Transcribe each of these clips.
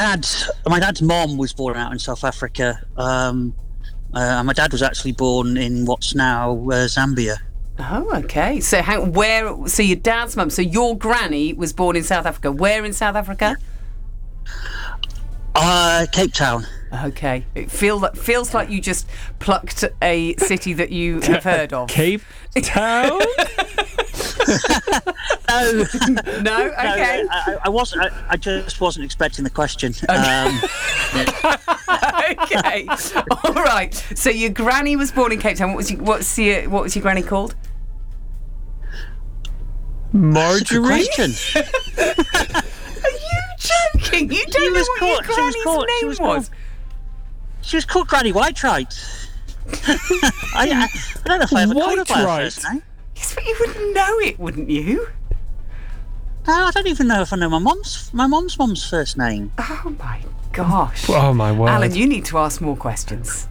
dad's mom was born out in South Africa. And my dad was actually born in what's now Zambia. Oh, okay. So so your dad's mum, so your granny was born in South Africa. Where in South Africa? Cape Town. Okay. It feels like you just plucked a city that you have heard of. Cape Town? No. No? Okay. No, I wasn't. I just wasn't expecting the question. Okay. All right. So your granny was born in Cape Town. What was your granny called? Marjorie? Question. Are you joking? You don't know what your granny's name was? She was called Granny Whiteright. I don't know if I ever called her by her first name. Yes, but you would know it, wouldn't you? No, I don't even know if I know my mom's first name. Oh my gosh. Oh my word. Alan, you need to ask more questions.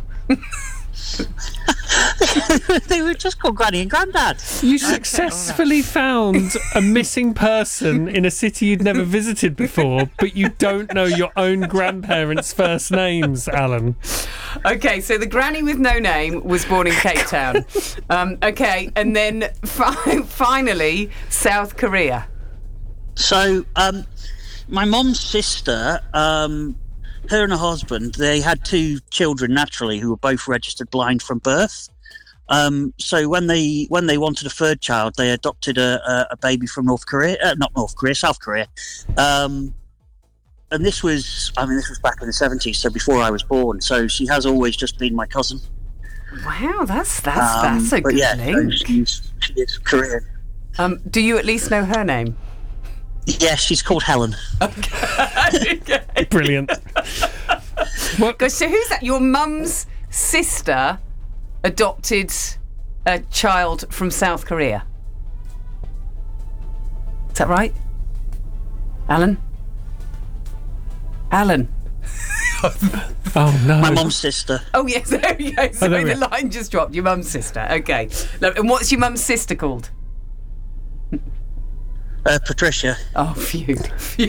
They were just called Granny and Grandad. You successfully found a missing person in a city you'd never visited before, but you don't know your own grandparents' first names, Alan. Okay, so the granny with no name was born in Cape Town. Okay, and then finally, South Korea. So, my mom's sister, her and her husband, they had 2 children naturally who were both registered blind from birth. So when they wanted a 3rd child, they adopted a baby from South Korea. And this was back in the 70s, so before I was born. So she has always just been my cousin. Wow, that's a good link. She is Korean. Do you at least know her name? Yeah, she's called Helen. Okay. Brilliant. So who's that? Your mum's sister adopted a child from South Korea. Is that right? Alan? Oh no. My mum's sister. Oh yes, there we go. Sorry, the line just dropped. Your mum's sister. Okay. And what's your mum's sister called? Patricia. Oh, phew.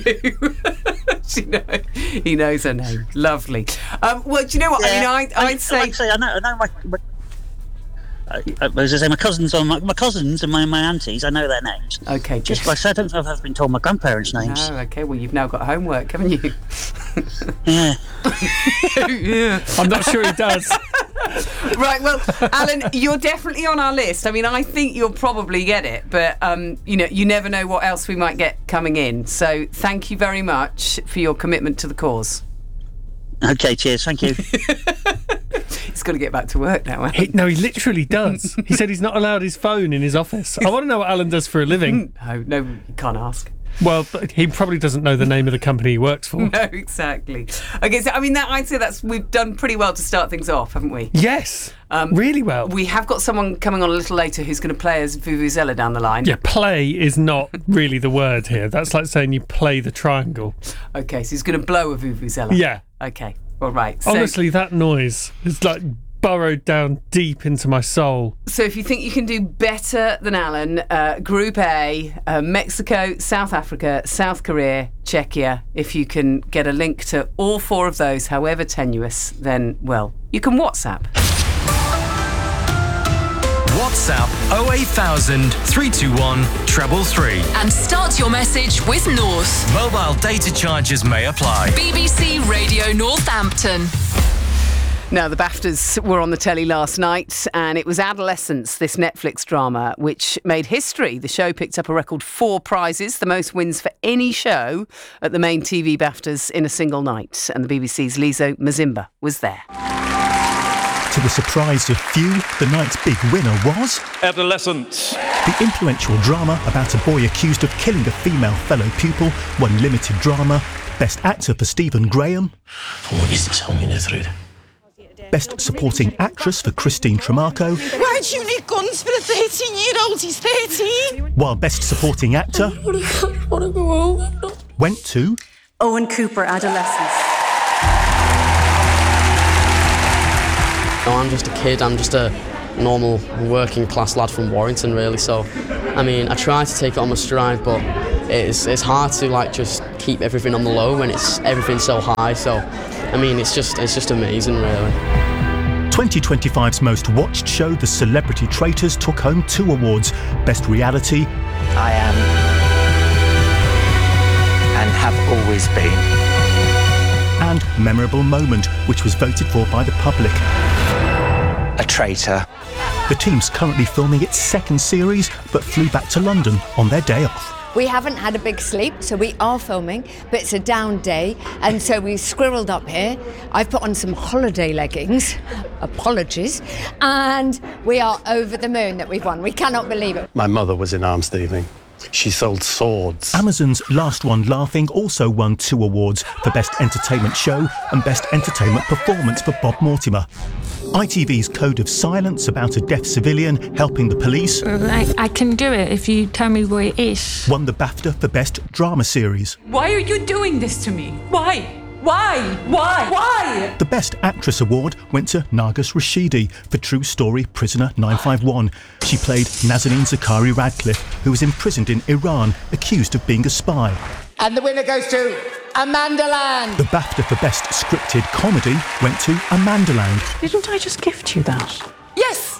He knows her name. Lovely. Well, do you know what? Yeah, I mean, I'd say... Like I say, I know my as I say, my cousins and my aunties, I know their names. Okay. Just like I said, I don't know if I've been told my grandparents' names. Oh, okay. Well, you've now got homework, haven't you? Yeah. Yeah. I'm not sure he does. Right, well, Alan, you're definitely on our list. I mean, I think you'll probably get it, but, you never know what else we might get coming in. So thank you very much for your commitment to the cause. Okay, cheers. Thank you. He's got to get back to work now, Alan. He literally does. He said he's not allowed his phone in his office. I want to know what Alan does for a living. No, you can't ask. Well, he probably doesn't know the name of the company he works for. No, exactly. Okay, so I mean, I'd say we've done pretty well to start things off, haven't we? Yes, really well. We have got someone coming on a little later who's going to play as Vuvuzela down the line. Yeah, play is not really the word here. That's like saying you play the triangle. Okay, so he's going to blow a Vuvuzela. Yeah. Okay, all right. Honestly, that noise is like burrowed down deep into my soul. So if you think you can do better than Alan, Group A, Mexico, South Africa, South Korea, Czechia, if you can get a link to all 4 of those, however tenuous, then, well, you can WhatsApp. WhatsApp 08000 321 333. And start your message with North. Mobile data charges may apply. BBC Radio Northampton. Now, the BAFTAs were on the telly last night, and it was Adolescence, this Netflix drama, which made history. The show picked up a record 4 prizes, the most wins for any show at the main TV BAFTAs in a single night. And the BBC's Lizo Mazimba was there. To the surprise of few, the night's big winner was... Adolescence. The influential drama about a boy accused of killing a female fellow pupil won limited drama. Best actor for Stephen Graham. What is this I'm going through? Best supporting actress for Christine Tremarco. Why do you need guns for a 13-year-old? He's 13. While best supporting actor I want to go home. went to... Owen Cooper, Adolescence. I'm just a kid, I'm just a normal working class lad from Warrington really, so I mean I try to take it on my stride, but it's hard to just keep everything on the low when everything's so high. So, I mean, it's just amazing, really. 2025's most watched show, The Celebrity Traitors, took home 2 awards: Best Reality. I am, and have always been. And Memorable Moment, which was voted for by the public. A traitor. The team's currently filming its 2nd series, but flew back to London on their day off. We haven't had a big sleep, so we are filming, but it's a down day, and so we've squirreled up here. I've put on some holiday leggings, apologies, and we are over the moon that we've won. We cannot believe it. My mother was in arms thieving. She sold swords. Amazon's Last One Laughing also won 2 awards for Best Entertainment Show and Best Entertainment Performance for Bob Mortimer. ITV's Code of Silence, about a deaf civilian helping the police, I can do it if you tell me where it is, won the BAFTA for Best Drama Series. Why are you doing this to me? Why? Why? The Best Actress Award went to Nargis Rashidi for True Story Prisoner 951. She played Nazanin Zaghari Ratcliffe, who was imprisoned in Iran, accused of being a spy. And the winner goes to Amandaland. The BAFTA for Best Scripted Comedy went to Amandaland. Didn't I just gift you that? Yes!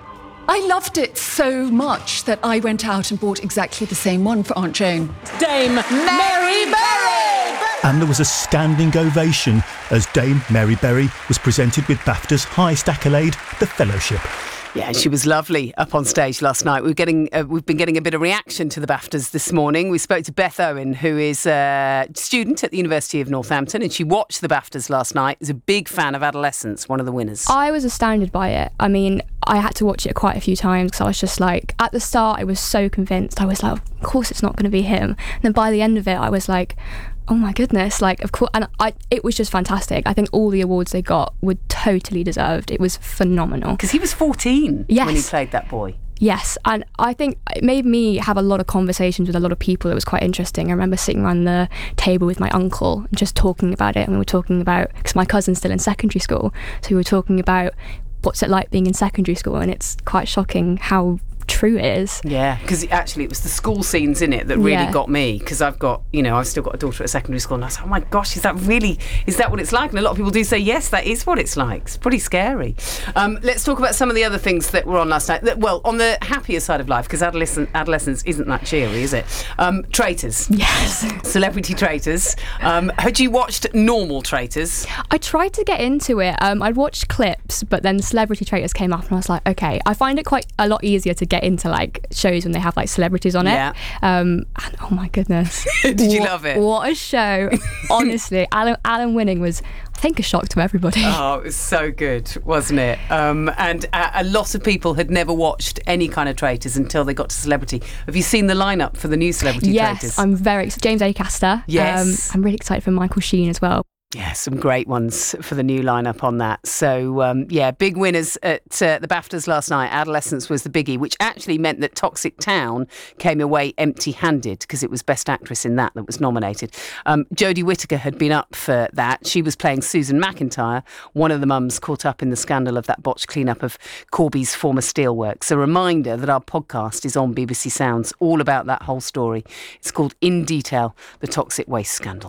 I loved it so much that I went out and bought exactly the same one for Aunt Jane. Dame Mary Berry! And there was a standing ovation as Dame Mary Berry was presented with BAFTA's highest accolade, the Fellowship. Yeah, she was lovely up on stage last night. We've been getting a bit of reaction to the BAFTAs this morning. We spoke to Beth Owen, who is a student at the University of Northampton, and she watched the BAFTAs last night. Is a big fan of Adolescence, one of the winners. I was astounded by it. I mean, I had to watch it quite a few times because I was just like, at the start, I was so convinced. I was like, of course it's not going to be him. And then by the end of it, I was like, oh my goodness, like, of course. And it was just fantastic. I think all the awards they got were totally deserved. It was phenomenal. Because he was 14 yes. when he played that boy. Yes, and I think it made me have a lot of conversations with a lot of people. It was quite interesting. I remember sitting around the table with my uncle and just talking about it. And we were talking about, because my cousin's still in secondary school, so we were talking about what's it like being in secondary school, and it's quite shocking how true it is. Yeah, because actually it was the school scenes in it that really got me, because I've still got a daughter at secondary school, and I was like, oh my gosh, is that what it's like? And a lot of people do say, yes, that is what it's like. It's pretty scary. Let's talk about some of the other things that were on last night. Well, on the happier side of life, because adolescence isn't that cheery, is it? Traitors. Yes. Celebrity Traitors. Had you watched normal Traitors? I tried to get into it. I'd watched clips, but then Celebrity Traitors came up, and I was like, okay, I find it quite a lot easier to get into like shows when they have like celebrities on it. And oh my goodness. Did you love it? What a show. Honestly, Alan winning was, I think, a shock to everybody. Oh, it was so good, wasn't it? And a lot of people had never watched any kind of Traitors until they got to Celebrity. Have you seen the lineup for the new Celebrity Traitors? Yes, I'm very excited. James Acaster. Yes. I'm really excited for Michael Sheen as well. Yeah, some great ones for the new lineup on that. So, big winners at the BAFTAs last night. Adolescence was the biggie, which actually meant that Toxic Town came away empty-handed because it was Best Actress in that was nominated. Jodie Whittaker had been up for that. She was playing Susan McIntyre, one of the mums caught up in the scandal of that botched clean-up of Corby's former steelworks. A reminder that our podcast is on BBC Sounds, all about that whole story. It's called In Detail, The Toxic Waste Scandal.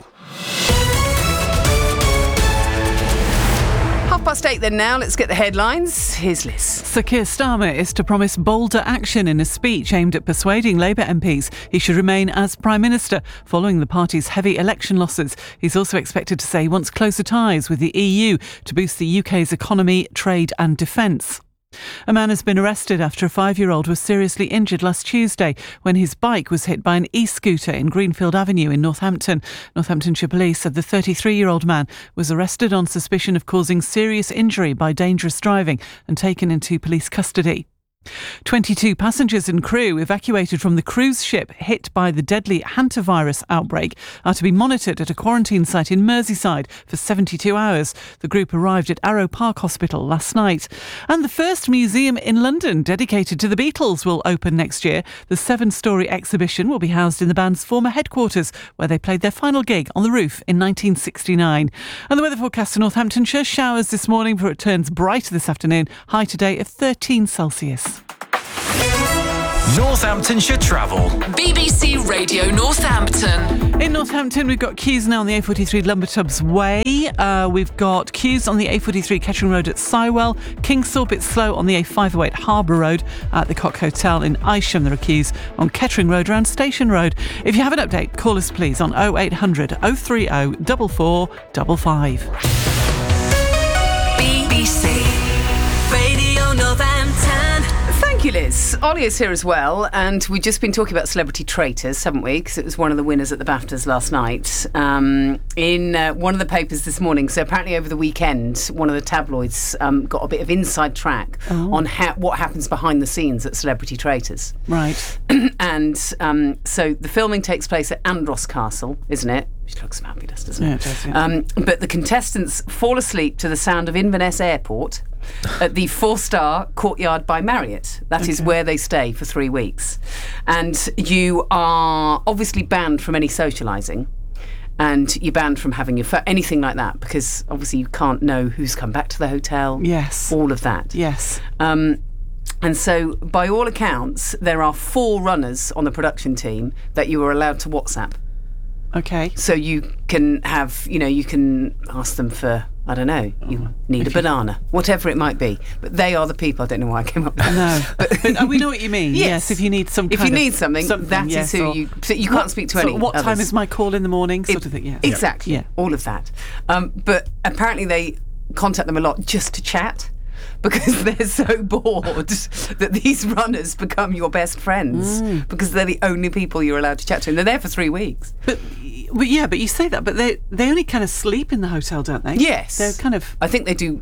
8:30 then now. Let's get the headlines. Here's Liz. Sir Keir Starmer is to promise bolder action in a speech aimed at persuading Labour MPs he should remain as Prime Minister following the party's heavy election losses. He's also expected to say he wants closer ties with the EU to boost the UK's economy, trade and defence. A man has been arrested after a 5-year-old was seriously injured last Tuesday when his bike was hit by an e-scooter in Greenfield Avenue in Northampton. Northamptonshire Police said the 33-year-old man was arrested on suspicion of causing serious injury by dangerous driving and taken into police custody. 22 passengers and crew evacuated from the cruise ship hit by the deadly hantavirus outbreak are to be monitored at a quarantine site in Merseyside for 72 hours. The group arrived at Arrow Park Hospital last night. And the first museum in London dedicated to the Beatles will open next year. The 7-storey exhibition will be housed in the band's former headquarters, where they played their final gig on the roof in 1969. And the weather forecast for Northamptonshire: showers this morning before it turns brighter this afternoon. High today of 13 Celsius. Northamptonshire Travel. BBC Radio Northampton. In Northampton, we've got queues now on the A43 Lumbertubs Way. We've got queues on the A43 Kettering Road at Sywell. Kingsthorpe, it's slow on the A508 Harbour Road at the Cock Hotel in Isham. There are queues on Kettering Road around Station Road. If you have an update, call us please on 0800 030 4455. BBC Radio Northampton. Thank you, Liz. Ollie is here as well, and we've just been talking about Celebrity Traitors, haven't we? Because it was one of the winners at the BAFTAs last night. In one of the papers this morning, so apparently over the weekend, one of the tabloids got a bit of inside track on what happens behind the scenes at Celebrity Traitors. Right. And so the filming takes place at Andros Castle, isn't it? Which looks fabulous, doesn't it? Yeah, it does, yeah. But the contestants fall asleep to the sound of Inverness Airport at the 4-star Courtyard by Marriott. That is where they stay for 3 weeks. And you are obviously banned from any socialising. And you're banned from having your anything like that, because obviously you can't know who's come back to the hotel. Yes. All of that. Yes. And so, by all accounts, there are 4 runners on the production team that you are allowed to WhatsApp. Okay. So you can have, you can ask them for, I don't know, you need a banana, whatever it might be. But they are the people. I don't know why I came up with that. No. But we know what you mean. Yes, if you need some if kind you of need something, that is who you... So you can't speak to any what others. time is my call in the morning? Sort of thing, yeah. Exactly. Yeah. All of that. But apparently they contact them a lot just to chat, because they're so bored that these runners become your best friends because they're the only people you're allowed to chat to, and they're there for 3 weeks. But you say that, but they only kind of sleep in the hotel, don't they? Yes. They're kind of... I think they do...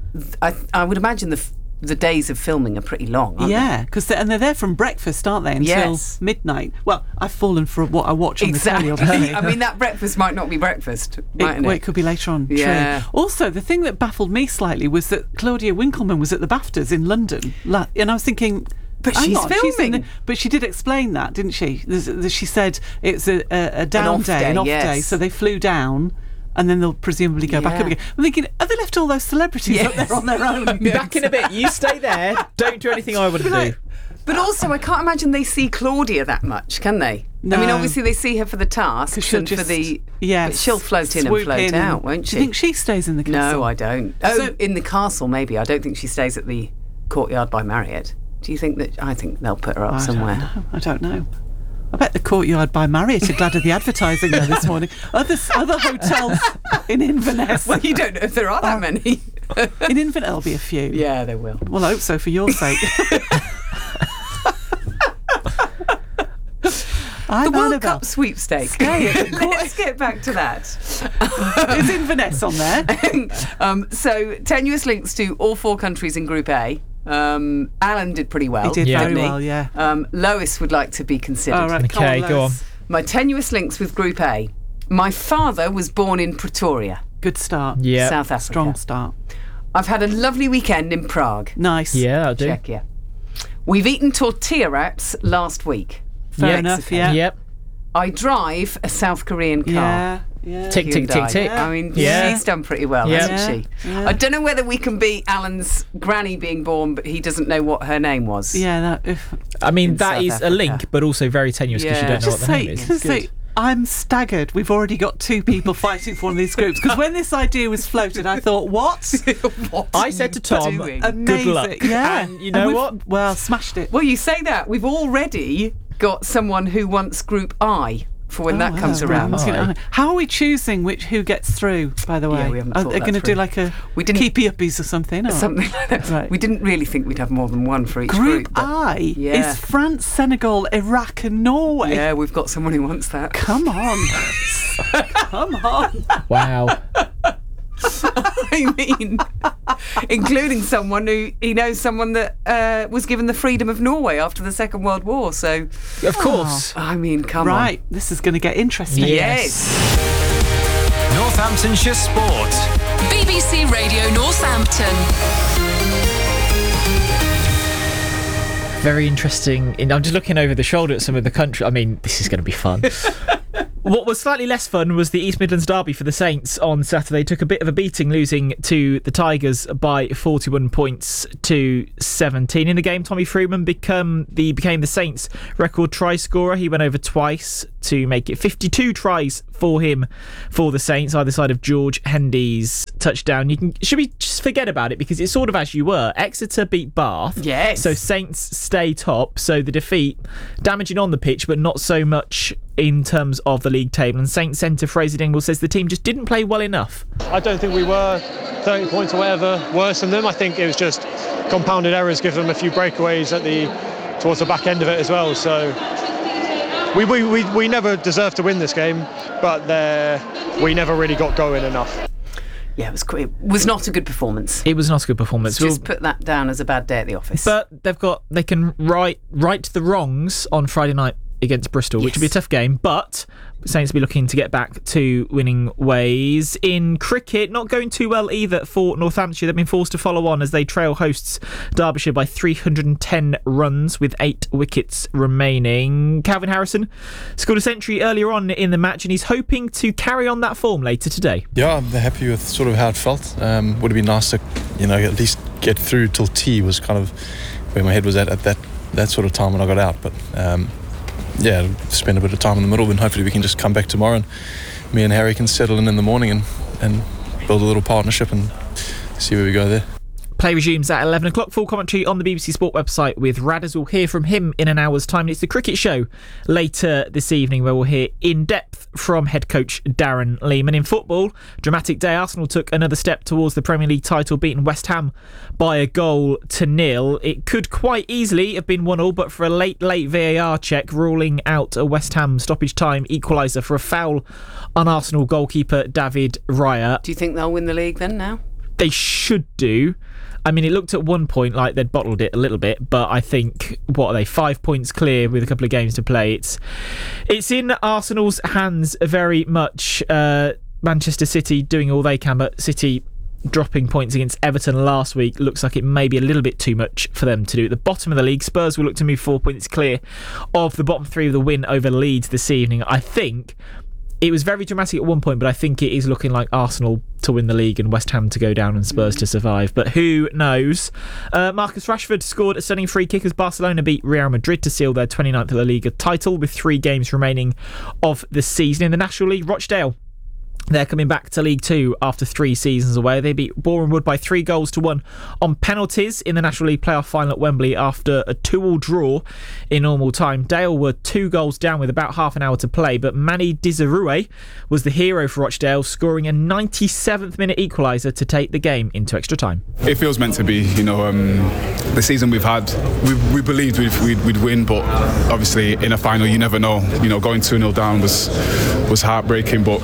I would imagine the days of filming are pretty long, aren't they? Because they're there from breakfast, aren't they, until midnight. Well, I've fallen for what I watch on the telly, obviously. I mean, that breakfast might not be breakfast, mightn't it? Well, it could be later on. Yeah. True. Also, the thing that baffled me slightly was that Claudia Winkleman was at the BAFTAs in London, and I was thinking... But she's filming. But she did explain that, didn't she? She said it's a down day, an off day, so they flew down, and then they'll presumably go back up again. I'm thinking, have they left all those celebrities up there on their own? Back in a bit. You stay there. Don't do anything I wouldn't do. But also, I can't imagine they see Claudia that much, can they? No. I mean, obviously they see her for the tasks and for the... But she'll float in and float out, won't she? Do you think she stays in the castle? No, I don't. In the castle, maybe. I don't think she stays at the Courtyard by Marriott. Do you think that... I think they'll put her up somewhere. I don't know. I bet the Courtyard by Marriott are glad of the advertising there this morning. Other hotels in Inverness. Well, you don't know if there are that many. In Inverness, there'll be a few. Yeah, there will. Well, I hope so, for your sake. The World Cup sweepstake. Let's get back to that. Is Inverness on there? So, tenuous links to all 4 countries in Group A. Alan did pretty well. He did very well, yeah. Lois would like to be considered. Oh, right. Okay, go on. My tenuous links with Group A. My father was born in Pretoria. Good start. Yeah. South Africa. Strong start. I've had a lovely weekend in Prague. Nice. Yeah, I do. Czechia. We've eaten tortilla wraps last week. Fair enough, yeah. Yep. I drive a South Korean car. Yeah. Tick, tick, tick, tick. I mean, she's done pretty well, hasn't she? Yeah. I don't know whether we can beat Alan's granny being born, but he doesn't know what her name was. Yeah, that is South a link, but also very tenuous because you don't know what the name is. I'm staggered. We've already got 2 people fighting for one of these groups. Because when this idea was floated, I thought, what? What I said to Tom, good luck. Yeah. And you know what? Well, smashed it. Well, you say that. We've already got someone who wants Group I for when that comes around. How are we choosing who gets through, by the way? Yeah, we haven't thought Are they going to do like a keepy uppies or something? Or? Something like that. Right. We didn't really think we'd have more than one for each group. Group I is France, Senegal, Iraq and Norway. Yeah, we've got someone who wants that. Come on. Come on. Wow. I mean, including someone he knows someone that was given the freedom of Norway after the Second World War. So, of course. I mean, come on. Right, this is going to get interesting. Yes. Northamptonshire Sport. BBC Radio Northampton. Very interesting. I'm just looking over the shoulder at some of the country. I mean, this is going to be fun. What was slightly less fun was the East Midlands derby for the Saints on Saturday. Took a bit of a beating, losing to the Tigers by 41 points to 17. In the game, Tommy Freeman became the Saints' record try scorer. He went over twice to make it 52 tries for him for the Saints, either side of George Hendy's touchdown. Should we just forget about it, because it's sort of as you were. Exeter beat Bath. Yes. So Saints stay top. So the defeat, damaging on the pitch, but not so much in terms of the league table. And Saints centre Fraser Dingwall says the team just didn't play well enough. I don't think we were 30 points or whatever worse than them. I think it was just compounded errors, give them a few breakaways towards the back end of it as well. So we never deserved to win this game, but we never really got going enough. Yeah, it was not a good performance. It was not a good performance. Let's just put that down as a bad day at the office. But they can right the wrongs on Friday night against Bristol, which will be a tough game, but Saints will be looking to get back to winning ways. In cricket, not going too well either for Northamptonshire. They've been forced to follow on as they trail hosts Derbyshire by 310 runs with 8 wickets remaining. Calvin Harrison scored a century earlier on in the match, and he's hoping to carry on that form later today. Yeah, I'm happy with sort of how it felt. Would have been nice to, at least get through till tea was kind of where my head was at that sort of time when I got out, but spend a bit of time in the middle, and hopefully we can just come back tomorrow and me and Harry can settle in the morning and build a little partnership and see where we go there. Play resumes at 11 o'clock. Full commentary on the BBC Sport website with Radders. We'll hear from him in an hour's time. It's the cricket show later this evening where we'll hear in depth from head coach Darren Lehmann. In football, dramatic day. Arsenal took another step towards the Premier League title, beating West Ham by a goal to nil. It could quite easily have been 1-1, but for a late VAR check ruling out a West Ham stoppage time equaliser for a foul on Arsenal goalkeeper David Raya. Do you think they'll win the league then now? They should do. I mean, it looked at one point like they'd bottled it a little bit, but I think, 5 points clear with a couple of games to play. It's in Arsenal's hands very much. Manchester City doing all they can, but City dropping points against Everton last week looks like it may be a little bit too much for them to do. At the bottom of the league, Spurs will look to move 4 points clear of the bottom three of the win over Leeds this evening. I think it was very dramatic at one point, but I think it is looking like Arsenal to win the league and West Ham to go down and Spurs to survive. But who knows? Marcus Rashford scored a stunning free kick as Barcelona beat Real Madrid to seal their 29th La Liga title with 3 games remaining of the season. In the National League, Rochdale, they're coming back to League 2 after 3 seasons away. They beat Boreham Wood by 3-1 on penalties in the National League playoff final at Wembley after a 2-2 draw in normal time. Dale were 2 goals down with about half an hour to play, but Manny Dizarue was the hero for Rochdale, scoring a 97th minute equaliser to take the game into extra time. It feels meant to be, the season we've had, we believed we'd win, but obviously in a final you never know. Going 2-0 down was heartbreaking, but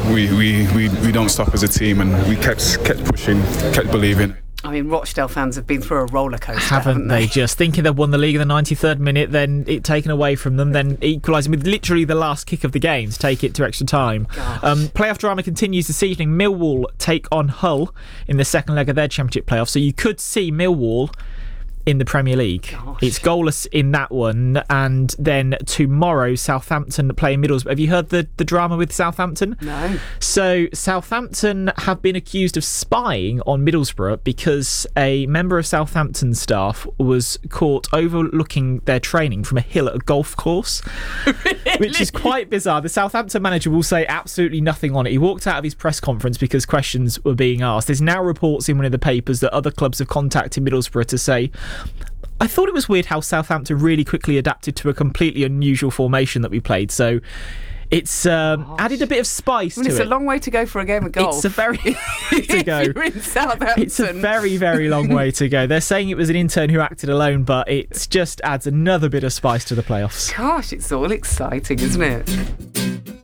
we don't stop as a team, and we kept pushing, kept believing. I mean, Rochdale fans have been through a roller coaster, haven't they? Just thinking they've won the league in the 93rd minute, then it taken away from them, then equalising with literally the last kick of the game to take it to extra time. Playoff drama continues this evening. Millwall take on Hull in the second leg of their Championship playoff, so you could see Millwall in the Premier League. Gosh. It's goalless in that one, and then tomorrow Southampton play Middlesbrough. Have you heard the drama with Southampton? No. So Southampton have been accused of spying on Middlesbrough because a member of Southampton staff was caught overlooking their training from a hill at a golf course. Really? Which is quite bizarre. The Southampton manager will say absolutely nothing on it. He walked out of his press conference because questions were being asked. There's now reports in one of the papers that other clubs have contacted Middlesbrough to say, I thought it was weird how Southampton really quickly adapted to a completely unusual formation that we played. So it's added a bit of spice to it. It's a long way to go for a game of golf. It's a very to go. You're in Southampton. It's a very, very long way to go. They're saying it was an intern who acted alone, but it just adds another bit of spice to the playoffs. Gosh, it's all exciting, isn't it?